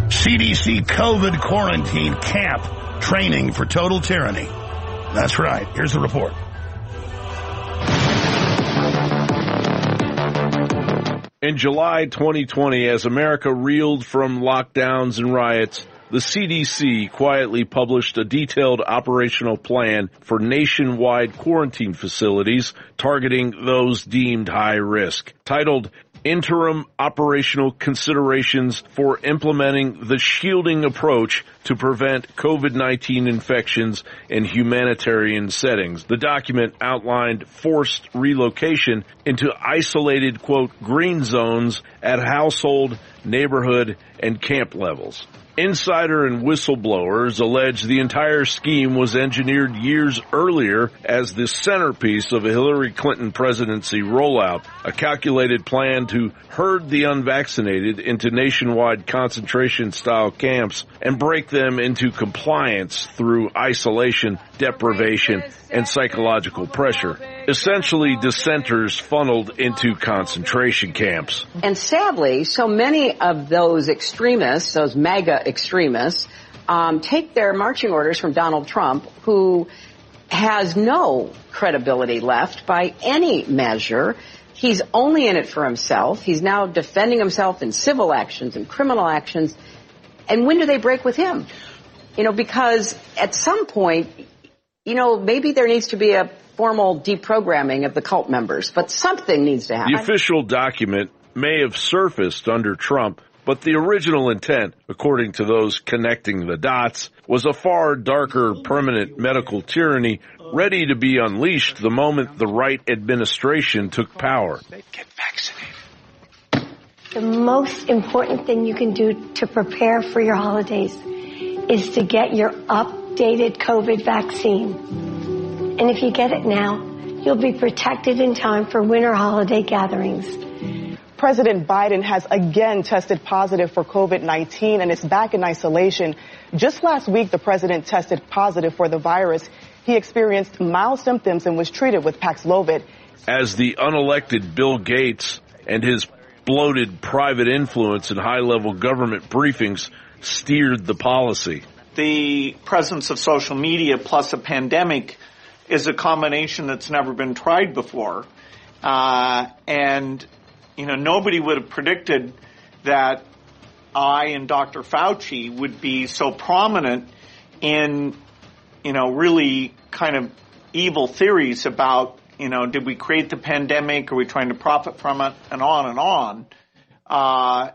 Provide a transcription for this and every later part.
CDC COVID quarantine camp training for total tyranny. That's right. Here's the report. In July 2020, as America reeled from lockdowns and riots, the CDC quietly published a detailed operational plan for nationwide quarantine facilities targeting those deemed high risk, titled Interim Operational Considerations for Implementing the Shielding Approach to Prevent COVID-19 Infections in Humanitarian Settings. The document outlined forced relocation into isolated, quote, green zones at household, neighborhood, and camp levels. Insider and whistleblowers allege the entire scheme was engineered years earlier as the centerpiece of a Hillary Clinton presidency rollout, a calculated plan to herd the unvaccinated into nationwide concentration-style camps and break them into compliance through isolation, deprivation, and psychological pressure. Essentially, dissenters funneled into concentration camps. And sadly, so many of those extremists, those MAGA extremists, take their marching orders from Donald Trump, who has no credibility left by any measure. He's only in it for himself. He's now defending himself in civil actions and criminal actions. And when do they break with him? Because at some point, maybe there needs to be a formal deprogramming of the cult members, but something needs to happen. The official document may have surfaced under Trump, but the original intent, according to those connecting the dots, was a far darker permanent medical tyranny ready to be unleashed the moment the right administration took power. Get vaccinated. The most important thing you can do to prepare for your holidays is to get your updated COVID vaccine. And if you get it now, you'll be protected in time for winter holiday gatherings. President Biden has again tested positive for COVID-19 and is back in isolation. Just last week, the president tested positive for the virus. He experienced mild symptoms and was treated with Paxlovid. As the unelected Bill Gates and his bloated private influence in high-level government briefings steered the policy. The presence of social media plus a pandemic is a combination that's never been tried before. Nobody would have predicted that I and Dr. Fauci would be so prominent in, really kind of evil theories about, did we create the pandemic? Are we trying to profit from it? And on and on.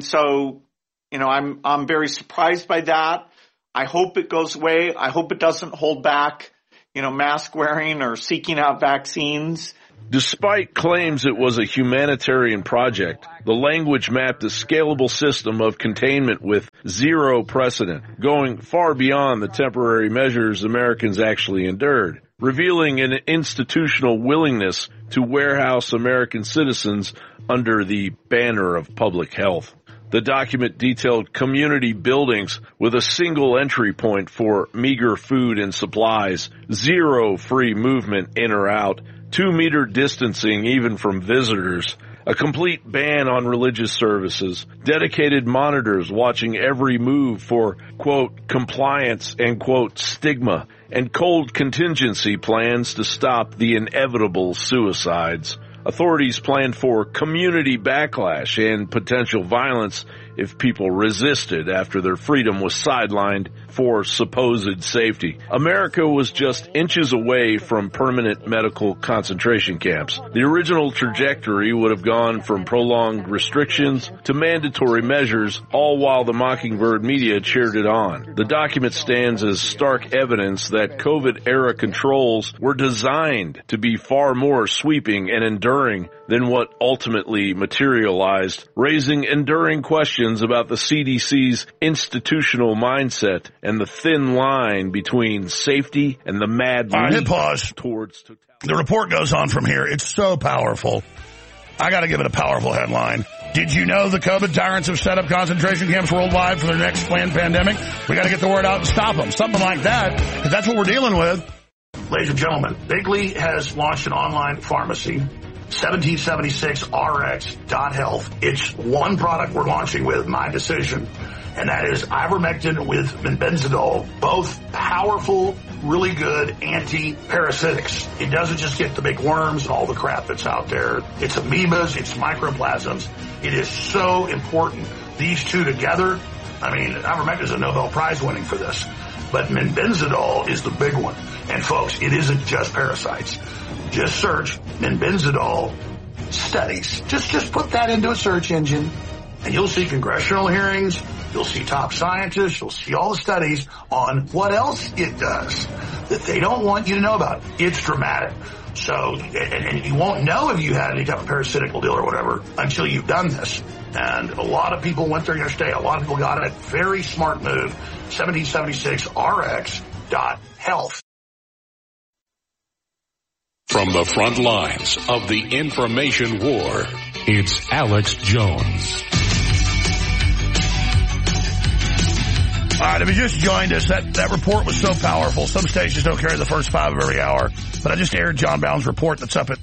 I'm very surprised by that. I hope it goes away. I hope it doesn't hold back mask wearing or seeking out vaccines. Despite claims it was a humanitarian project, the language mapped a scalable system of containment with zero precedent, going far beyond the temporary measures Americans actually endured, revealing an institutional willingness to warehouse American citizens under the banner of public health. The document detailed community buildings with a single entry point for meager food and supplies, zero free movement in or out, 2-meter distancing even from visitors, a complete ban on religious services, dedicated monitors watching every move for, quote, compliance and, quote, stigma, and cold contingency plans to stop the inevitable suicides. Authorities planned for community backlash and potential violence if people resisted after their freedom was sidelined for supposed safety. America was just inches away from permanent medical concentration camps. The original trajectory would have gone from prolonged restrictions to mandatory measures, all while the Mockingbird media cheered it on. The document stands as stark evidence that COVID-era controls were designed to be far more sweeping and enduring than what ultimately materialized, raising enduring questions about the CDC's institutional mindset and the thin line between safety and the mad leap hit pause. Towards the report goes on from here. It's so powerful. I got to give it a powerful headline. Did you know the COVID tyrants have set up concentration camps worldwide for their next planned pandemic? We got to get the word out and stop them. Something like that, because that's what we're dealing with. Ladies and gentlemen, Bigley has launched an online pharmacy 1776rx.health. It's one product we're launching with, my decision, and that is ivermectin with menbenzidol, both powerful, really good anti-parasitics. It doesn't just get the big worms and all the crap that's out there. It's amoebas, it's microplasms. It is so important. These two together, I mean, ivermectin is a Nobel Prize winning for this, but menbenzidol is the big one. And folks, it isn't just parasites. Just search menbenzidol studies. Just put that into a search engine, and you'll see congressional hearings. You'll see top scientists. You'll see all the studies on what else it does that they don't want you to know about. It's dramatic. So, and you won't know if you had any type of parasitical deal or whatever until you've done this. And a lot of people went there yesterday. A lot of people got it. Very smart move. 1776rx.health. From the front lines of the information war, it's Alex Jones. All right, if you just joined us, that report was so powerful. Some stations don't carry the first 5 of every hour, but I just aired John Bowden's report that's up at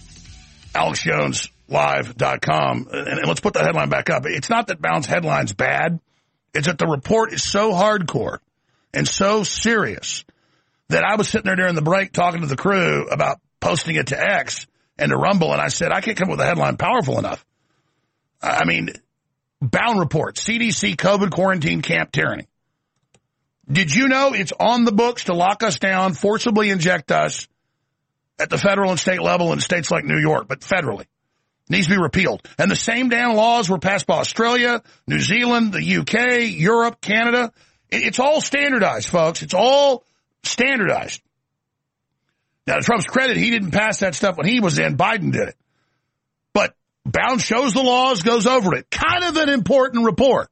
AlexJonesLive.com. And let's put that headline back up. It's not that Bowden's headline's bad. It's that the report is so hardcore and so serious that I was sitting there during the break talking to the crew about posting it to X and to Rumble, and I said, I can't come up with a headline powerful enough. I mean, Bowden report, CDC COVID quarantine camp tyranny. Did you know it's on the books to lock us down, forcibly inject us at the federal and state level in states like New York, but federally? Needs to be repealed. And the same damn laws were passed by Australia, New Zealand, the UK, Europe, Canada. It's all standardized, folks. It's all standardized. Now, to Trump's credit, he didn't pass that stuff when he was in. Biden did it. But Bowden shows the laws, goes over it. Kind of an important report.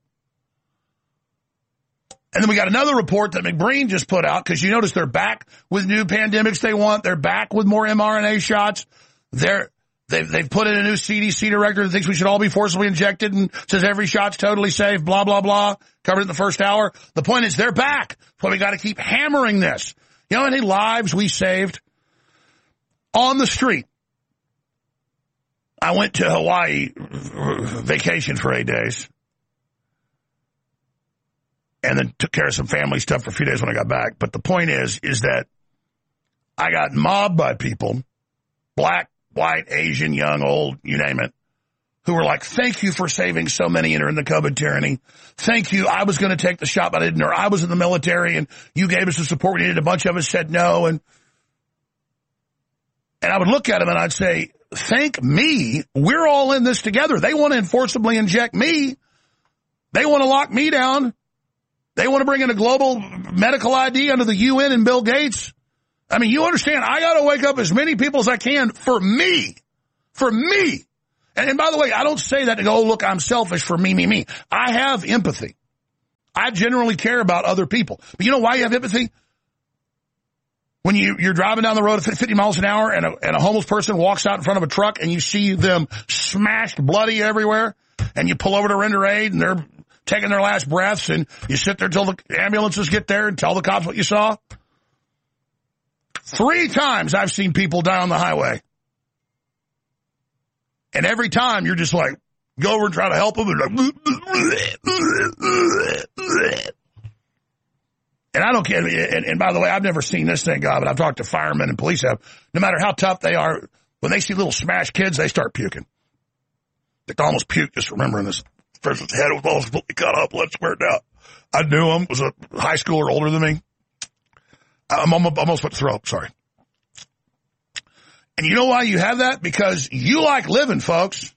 And then we got another report that McBreen just put out, because you notice they're back with new pandemics they want. They're back with more mRNA shots. They've put in a new CDC director that thinks we should all be forcibly injected and says every shot's totally safe, blah, blah, blah. Covered in the first hour. The point is they're back. But we got to keep hammering this. You know how many lives we saved on the street? I went to Hawaii vacation for 8 days. And then took care of some family stuff for a few days when I got back. But the point is that I got mobbed by people, black, white, Asian, young, old, you name it, who were like, thank you for saving so many during the COVID tyranny. Thank you. I was going to take the shot, but I didn't, or I was in the military and you gave us the support we needed. A bunch of us said no. And I would look at them and I'd say, thank me. We're all in this together. They want to enforceably inject me. They want to lock me down. They want to bring in a global medical ID under the UN and Bill Gates. I mean, you understand, I got to wake up as many people as I can for me. For me. And by the way, I don't say that to go, oh, look, I'm selfish for me. I have empathy. I generally care about other people. But you know why you have empathy? When you're driving down the road at 50 miles an hour and a homeless person walks out in front of a truck and you see them smashed bloody everywhere and you pull over to render aid and they're taking their last breaths, and you sit there till the ambulances get there and tell the cops what you saw. 3 times I've seen people die on the highway. And every time you're just like, go over and try to help them. And I don't care. And by the way, I've never seen this, thank God, but I've talked to firemen and police have. No matter how tough they are, when they see little smashed kids, they start puking. They can almost puke just remembering this. Person's head was almost completely cut up, blood squirted out. I knew him, was a high schooler older than me. I'm almost about to throw up, sorry. And you know why you have that? Because you like living, folks.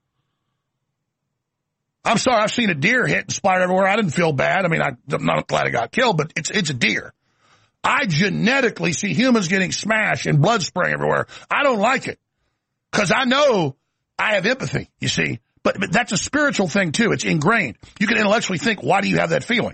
I'm sorry, I've seen a deer hit and splat everywhere. I didn't feel bad. I mean, I'm not glad it got killed, but it's a deer. I genetically see humans getting smashed and blood spraying everywhere. I don't like it because I know I have empathy, you see. But that's a spiritual thing, too. It's ingrained. You can intellectually think, why do you have that feeling?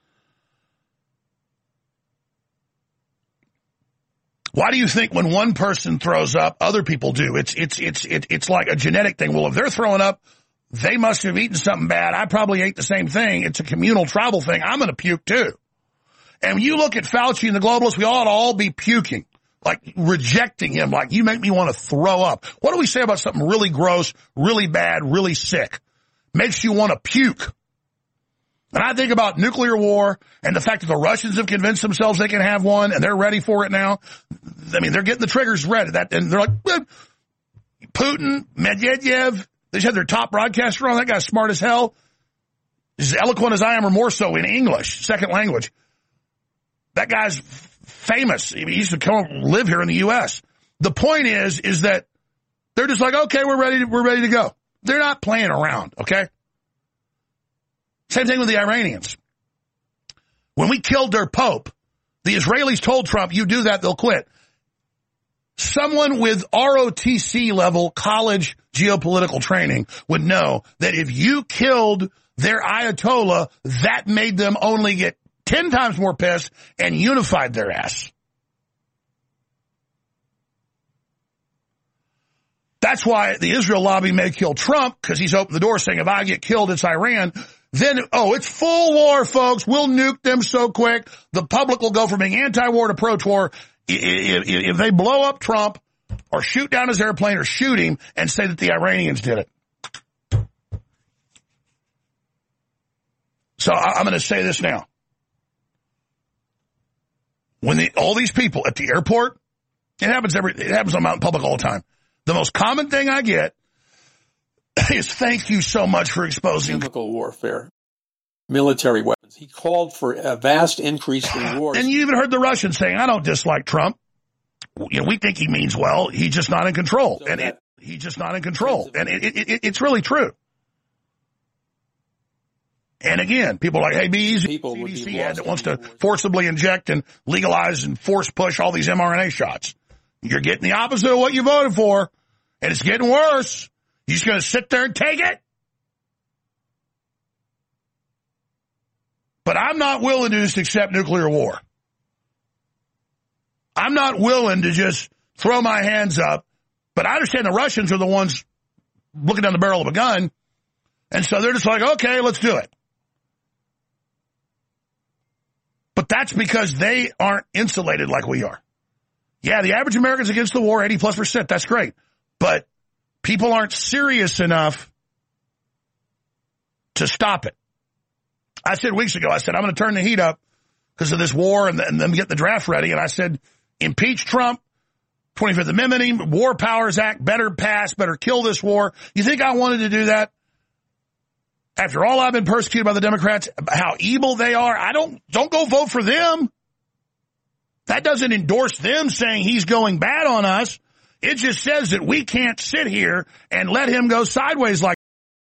Why do you think when one person throws up, other people do? It's like a genetic thing. Well, if they're throwing up, they must have eaten something bad. I probably ate the same thing. It's a communal tribal thing. I'm going to puke, too. And when you look at Fauci and the globalists, we ought to all be puking. like rejecting him, like you make me want to throw up. What do we say about something really gross, really bad, really sick? Makes you want to puke. And I think about nuclear war and the fact that the Russians have convinced themselves they can have one and they're ready for it now. I mean, they're getting the triggers ready. And they're like, Putin, Medvedev, they just had their top broadcaster on. That guy's smart as hell. He's as eloquent as I am, or more so in English, second language. That guy's famous. He used to come live here in the U.S. The point is that they're just like, okay, we're ready to go. They're not playing around, okay? Same thing with the Iranians. When we killed their Pope, the Israelis told Trump, you do that, they'll quit. Someone with ROTC level college geopolitical training would know that if you killed their Ayatollah, that made them only get 10 times more pissed and unified their ass. That's why the Israel lobby may kill Trump, because he's opened the door saying, if I get killed, it's Iran. Then, it's full war, folks. We'll nuke them so quick. The public will go from being anti-war to pro-war. If they blow up Trump or shoot down his airplane or shoot him and say that the Iranians did it. So I'm going to say this now. When all these people at the airport, it happens on Mountain Public all the time. The most common thing I get is thank you so much for exposing chemical warfare, military weapons. He called for a vast increase in wars. And you even heard the Russians saying, I don't dislike Trump. We think he means well. He's just not in control. So he's just not in control. And it's really true. And again, people are like, hey, be easy. CDC head that wants to forcibly inject and legalize and force push all these mRNA shots. You're getting the opposite of what you voted for, and it's getting worse. You just going to sit there and take it? But I'm not willing to just accept nuclear war. I'm not willing to just throw my hands up. But I understand the Russians are the ones looking down the barrel of a gun, and so they're just like, okay, let's do it. But that's because they aren't insulated like we are. Yeah, the average American's against the war, 80+%. That's great. But people aren't serious enough to stop it. I said weeks ago, I'm going to turn the heat up because of this war and them get the draft ready. And I said, impeach Trump, 25th Amendment, War Powers Act, better pass, better kill this war. You think I wanted to do that? After all I've been persecuted by the Democrats, how evil they are, don't go vote for them. That doesn't endorse them saying he's going bad on us. It just says that we can't sit here and let him go sideways like